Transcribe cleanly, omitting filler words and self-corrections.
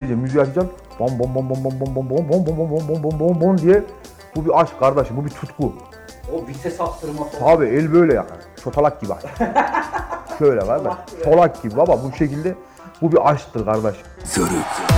gideceğim, müziği açacağım. Bom bom bom bom bom bom bom bom bom bom bom bom bom bom bom diye. Bu bir aşk kardeşim, bu bir tutku. O vites attırma falan. Abi el böyle yakar. Çotalak gibi. Şöyle kardeş. Çolak gibi baba, bu şekilde. Bu bir aşktır kardeş. Zörük.